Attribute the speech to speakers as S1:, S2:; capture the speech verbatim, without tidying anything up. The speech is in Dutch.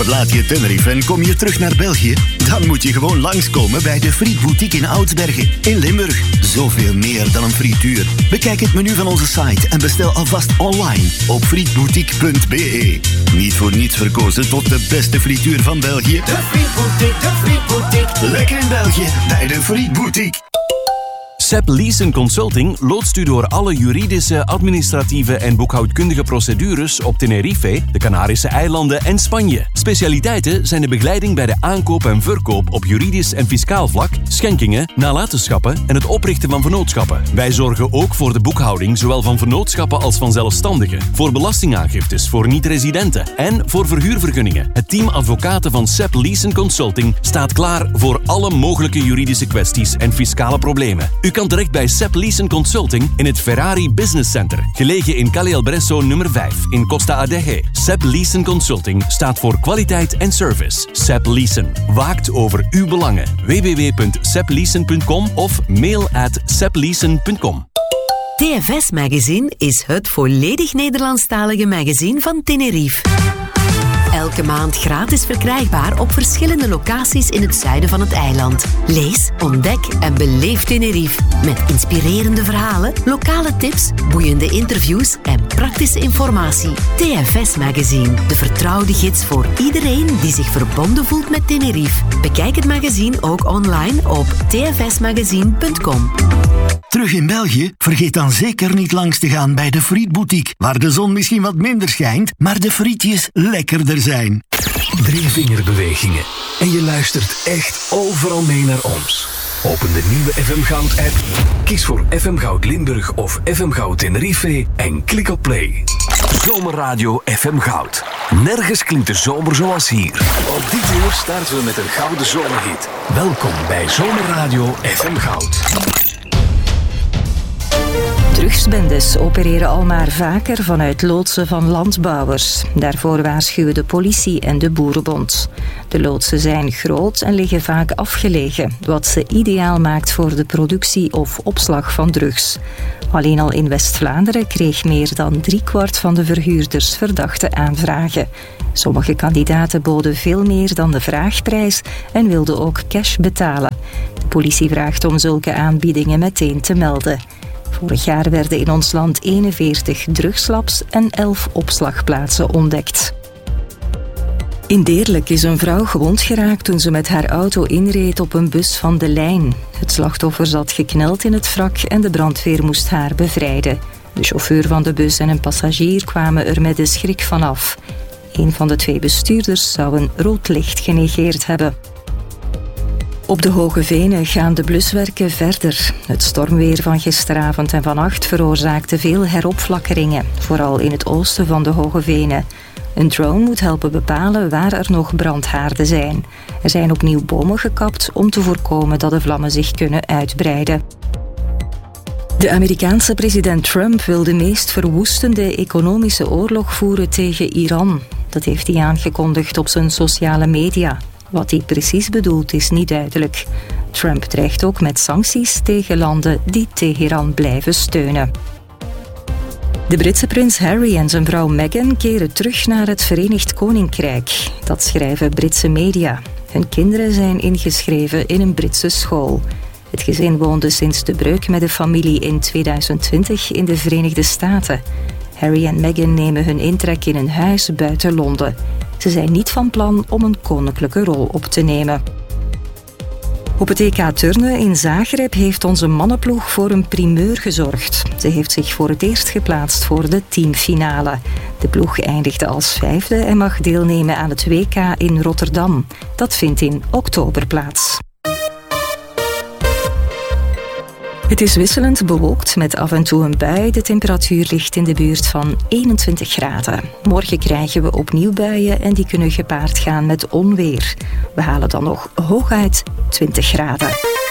S1: Laat je Tenerife en kom je terug naar België? Dan moet je gewoon langskomen bij de Frietboutique in Oudsbergen in Limburg. Zoveel meer dan een frituur. Bekijk het menu van onze site en bestel alvast online op frietboutique punt b e. Niet voor niets verkozen tot de beste frituur van België. De Frietboutique, de Frietboutique. Lekker in België bij de Frietboutique.
S2: Sepp Leeson Consulting loodst u door alle juridische, administratieve en boekhoudkundige procedures op Tenerife, de Canarische eilanden en Spanje. Specialiteiten zijn de begeleiding bij de aankoop en verkoop op juridisch en fiscaal vlak, schenkingen, nalatenschappen en het oprichten van vennootschappen. Wij zorgen ook voor de boekhouding zowel van vennootschappen als van zelfstandigen, voor belastingaangiftes voor niet-residenten en voor verhuurvergunningen. Het team advocaten van Sepp Leeson Consulting staat klaar voor alle mogelijke juridische kwesties en fiscale problemen. U kan terecht bij Sepp Leeson Consulting in het Ferrari Business Center, gelegen in Calle El Bresso nummer vijf in Costa Adeje. Sepp Leeson Consulting staat voor kwaliteit en service. Sepp Leeson waakt over uw belangen. w w w punt sepp leeson punt com of mail at sepp leeson punt com.
S3: T F S Magazine is het volledig Nederlandstalige magazine van Tenerife. Elke maand gratis verkrijgbaar op verschillende locaties in het zuiden van het eiland. Lees, ontdek en beleef Tenerife met inspirerende verhalen, lokale tips, boeiende interviews en praktische informatie. T F S Magazine, de vertrouwde gids voor iedereen die zich verbonden voelt met Tenerife. Bekijk het magazine ook online op t f s magazine punt com.
S1: Terug in België? Vergeet dan zeker niet langs te gaan bij de Frietboutique, waar de zon misschien wat minder schijnt, maar de frietjes lekkerder zijn.
S4: Drie vingerbewegingen en je luistert echt overal mee naar ons. Open de nieuwe F M Goud app, kies voor F M Goud Limburg of F M Goud Tenerife en klik op play. Zomerradio F M Goud. Nergens klinkt de zomer zoals hier. Op dit uur starten we met een gouden zomerhit. Welkom bij Zomerradio F M Goud.
S5: Drugsbendes opereren al maar vaker vanuit loodsen van landbouwers. Daarvoor waarschuwen de politie en de Boerenbond. De loodsen zijn groot en liggen vaak afgelegen, wat ze ideaal maakt voor de productie of opslag van drugs. Alleen al in West-Vlaanderen kreeg meer dan driekwart van de verhuurders verdachte aanvragen. Sommige kandidaten boden veel meer dan de vraagprijs en wilden ook cash betalen. De politie vraagt om zulke aanbiedingen meteen te melden. Vorig jaar werden in ons land eenenveertig drugslabs en elf opslagplaatsen ontdekt. In Deerlijk is een vrouw gewond geraakt toen ze met haar auto inreed op een bus van de lijn. Het slachtoffer zat gekneld in het wrak en de brandweer moest haar bevrijden. De chauffeur van de bus en een passagier kwamen er met de schrik vanaf. Een van de twee bestuurders zou een rood licht genegeerd hebben. Op de Hoge Venen gaan de bluswerken verder. Het stormweer van gisteravond en vannacht veroorzaakte veel heropflakkeringen, vooral in het oosten van de Hoge Venen. Een drone moet helpen bepalen waar er nog brandhaarden zijn. Er zijn opnieuw bomen gekapt om te voorkomen dat de vlammen zich kunnen uitbreiden. De Amerikaanse president Trump wil de meest verwoestende economische oorlog voeren tegen Iran. Dat heeft hij aangekondigd op zijn sociale media. Wat hij precies bedoelt is niet duidelijk. Trump dreigt ook met sancties tegen landen die Teheran blijven steunen. De Britse prins Harry en zijn vrouw Meghan keren terug naar het Verenigd Koninkrijk. Dat schrijven Britse media. Hun kinderen zijn ingeschreven in een Britse school. Het gezin woonde sinds de breuk met de familie in tweeduizend twintig in de Verenigde Staten. Harry en Meghan nemen hun intrek in een huis buiten Londen. Ze zijn niet van plan om een koninklijke rol op te nemen. Op het E K turnen in Zagreb heeft onze mannenploeg voor een primeur gezorgd. Ze heeft zich voor het eerst geplaatst voor de teamfinale. De ploeg eindigde als vijfde en mag deelnemen aan het W K in Rotterdam. Dat vindt in oktober plaats. Het is wisselend bewolkt met af en toe een bui. De temperatuur ligt in de buurt van eenentwintig graden. Morgen krijgen we opnieuw buien en die kunnen gepaard gaan met onweer. We halen dan nog hooguit twintig graden.